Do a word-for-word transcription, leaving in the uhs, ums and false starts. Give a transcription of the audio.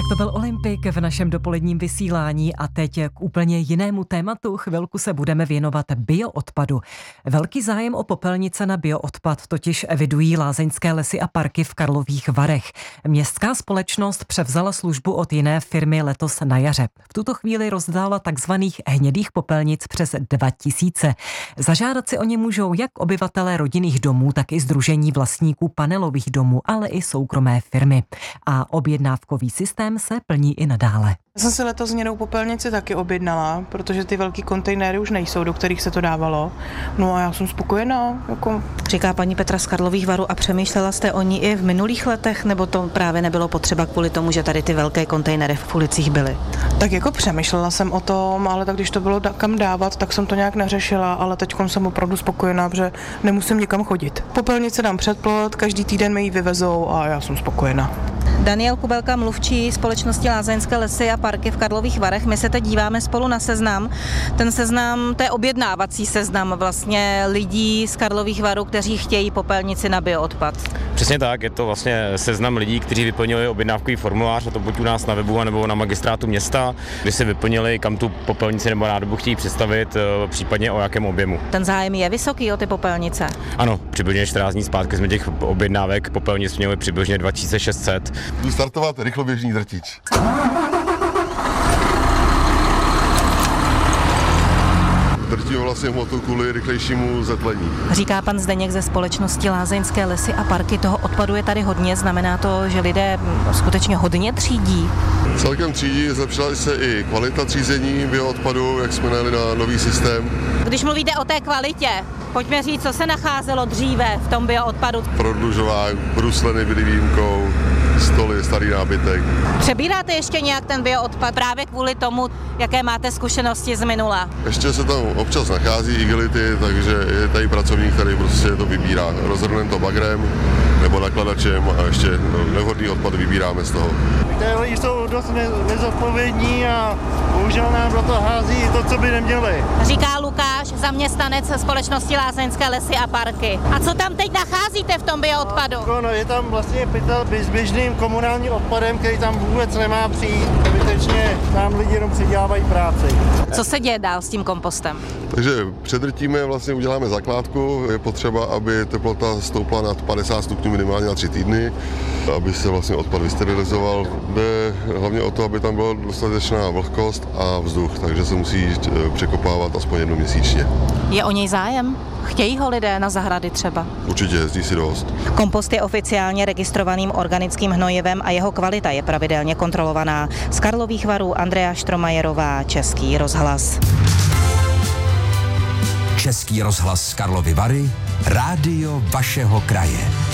To byl Olympik v našem dopoledním vysílání a teď k úplně jinému tématu. Chvilku se budeme věnovat bioodpadu. Velký zájem o popelnice na bioodpad totiž evidují Lázeňské lesy a parky v Karlových Varech. Městská společnost převzala službu od jiné firmy letos na jaře. V tuto chvíli rozdala takzvaných hnědých popelnic přes dva tisíce. Zažádat si o ně můžou jak obyvatelé rodinných domů, tak i sdružení vlastníků panelových domů, ale i soukromé firmy. A objednávkový systém se plní i nadále. Já jsem si letos hnědou popelnici taky objednala, protože ty velký kontejnery už nejsou, do kterých se to dávalo. No a já jsem spokojená. Jako... Říká paní Petra z Karlových Varů. A přemýšlela jste o ní i v minulých letech, nebo to právě nebylo potřeba kvůli tomu, že tady ty velké kontejnery v ulicích byly? Tak jako přemýšlela jsem o tom, ale tak když to bylo kam dávat, tak jsem to nějak neřešila, ale teď jsem opravdu spokojená, protože nemusím nikam chodit. Popelnice dám před plot, každý týden mi ji vyvezou a já jsem spokojená. Daniel Kubelka, mluvčí společnosti Lázeňské lesy a parky v Karlových Varech. My se teď díváme spolu na seznam. Ten seznam, to je objednávací seznam vlastně lidí z Karlových Varů, kteří chtějí popelnici na bioodpad. Přesně tak, je to vlastně seznam lidí, kteří vyplnili objednávkový formulář, a to buď u nás na webu, nebo na magistrátu města, kdy si vyplnili, kam tu popelnici nebo nádobu chtějí představit, případně o jakém objemu. Ten zájem je vysoký o ty popelnice? Ano, přibližně čtrnáct dní zpátky jsme těch objednávek popelnic měli přibližně dva tisíce šest set. Jdu startovat rychloběžný drtič. Drtíme vlastně hmotu kvůli rychlejšímu zetlení. Říká pan Zdeněk ze společnosti Lázeňské lesy a parky. Toho odpadu je tady hodně, znamená to, že lidé skutečně hodně třídí? Celkem třídí, zlepšila se i kvalita třízení bioodpadu, jak jsme najeli na nový systém. Když mluvíte o té kvalitě, pojďme říct, co se nacházelo dříve v tom bioodpadu. Prodlužovák, brusleny byly výjimkou, stoly, starý nábytek. Přebíráte ještě nějak ten bioodpad právě kvůli tomu, jaké máte zkušenosti z minula? Ještě se tam občas nachází igelity, takže je tady pracovník, který prostě to vybírá. Rozhrneme to bagrem nebo nakladačem a ještě nevhodný odpad vybíráme z toho. Ty lidi jsou dost nezodpovědní a bohužel nám do toho hází to, co by neměli. Říká Lukáš, zaměstnanec společnosti Lázeňské lesy a parky. A co tam teď nacházíte v tom bioodpadu? No, je tam vlastně pytel s běžným komunálním odpadem, který tam vůbec nemá přijít. Zbytečně nám lidi jenom přidělávají práci. Co se děje dál s tím kompostem? Takže předrtíme, vlastně uděláme zakládku. Je potřeba, aby teplota stoupla nad padesát stupňů minimálně na tři týdny, aby se vlastně odpad vysterilizoval. Jde hlavně o to, aby tam byla dostatečná vlhkost a vzduch, takže se musí překopávat aspoň jednou měsíčně. Je o něj zájem? Chtějí ho lidé na zahrady třeba? Určitě, jezdí si dost. Kompost je oficiálně registrovaným organickým hnojivem a jeho kvalita je pravidelně kontrolovaná. Z Karlových Varů Andrea Štromajerová, Český rozhlas. Český rozhlas z Karlovy Vary, rádio vašeho kraje.